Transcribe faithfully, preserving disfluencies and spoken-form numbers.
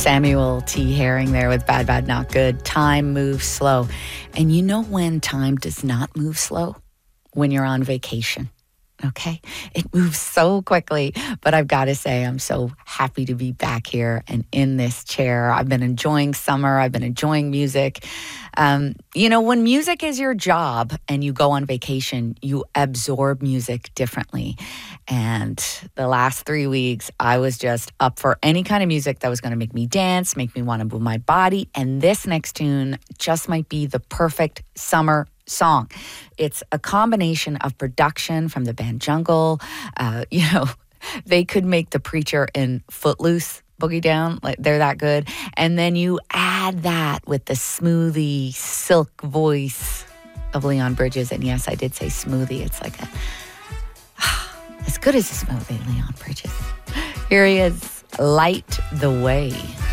Samuel T. Herring there with Bad, Bad, Not Good. Time moves slow. And you know when time does not move slow? When you're on vacation. Okay? It moves so quickly, but I've got to say I'm so happy to be back here and in this chair. I've been enjoying summer. I've been enjoying music. Um, you know, when music is your job and you go on vacation, you absorb music differently. And the last three weeks, I was just up for any kind of music that was going to make me dance, make me want to move my body. And this next tune just might be the perfect summer song. It's a combination of production from the band Jungle. Uh, you know, they could make The Preacher in Footloose boogie down. Like, they're that good. And then you add that with the smoothie, silk voice of Leon Bridges. And yes, I did say smoothie. It's like a, as good as a smoothie, Leon Bridges. Here he is, Light the Way.